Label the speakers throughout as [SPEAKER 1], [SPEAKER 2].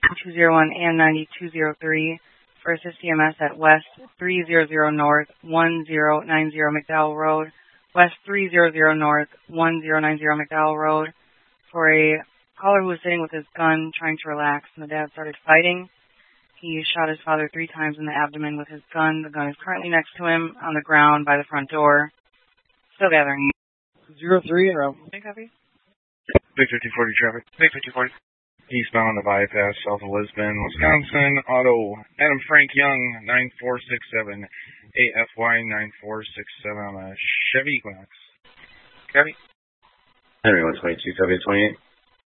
[SPEAKER 1] 201 and 9203 for assist EMS at West 300 North 1090 McDowell Road, West 300 North 1090 McDowell Road, for a caller who was sitting with his gun trying to relax, and the dad started fighting. He shot his father 3 times in the abdomen with his gun. The gun is currently next to him on the ground by the front door. Still gathering.
[SPEAKER 2] 03 and route.
[SPEAKER 1] Copy.
[SPEAKER 3] Victor 240 traffic.
[SPEAKER 1] Victor 240.
[SPEAKER 3] Eastbound on the bypass south of Lisbon, Wisconsin. Auto Adam Frank Young 9467 AFY 9467 on a Chevy Equinox.
[SPEAKER 1] Copy.
[SPEAKER 4] Henry 122 W28.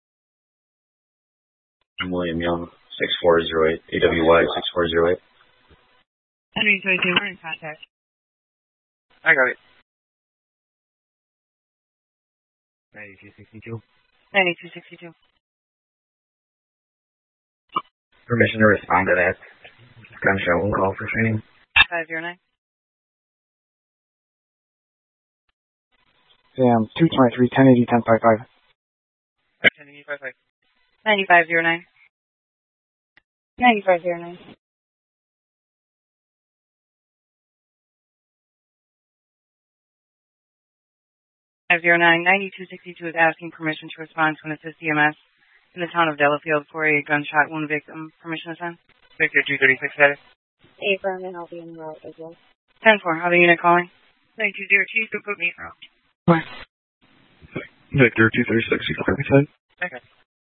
[SPEAKER 4] I'm William Young 6408 AWY 6408.
[SPEAKER 1] Henry 22, we're in contact. I got it.
[SPEAKER 2] 9262.
[SPEAKER 1] 9262.
[SPEAKER 2] Permission to respond to that gunshot wound call for training.
[SPEAKER 1] 509.
[SPEAKER 2] Sam 223 1080 1055.
[SPEAKER 1] 1085. 9509. 9509. 9262 is asking permission to respond to an assist EMS in the town of Delafield for a gunshot wound victim. Permission to send?
[SPEAKER 3] Victor 236 status.
[SPEAKER 5] Affirm, and I'll be en route as well.
[SPEAKER 1] 10-4, other unit calling?
[SPEAKER 5] 9202, so put me en route.
[SPEAKER 3] Victor 236, you clear me,
[SPEAKER 1] Okay.